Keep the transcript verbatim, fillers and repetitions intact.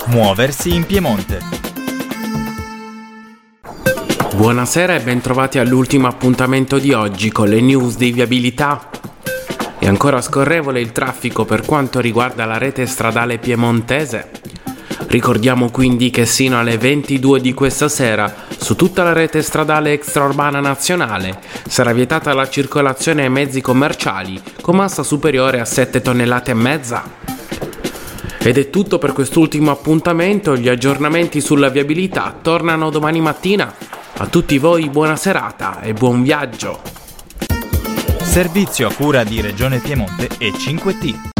Muoversi in Piemonte. Buonasera e bentrovati all'ultimo appuntamento di oggi con le news di viabilità. È ancora scorrevole il traffico per quanto riguarda la rete stradale piemontese. Ricordiamo quindi che sino alle ventidue di questa sera su tutta la rete stradale extraurbana nazionale sarà vietata la circolazione ai mezzi commerciali con massa superiore a sette tonnellate e mezza. Ed è tutto per quest'ultimo appuntamento, gli aggiornamenti sulla viabilità tornano domani mattina. A tutti voi buona serata e buon viaggio! Servizio a cura di Regione Piemonte e cinque T.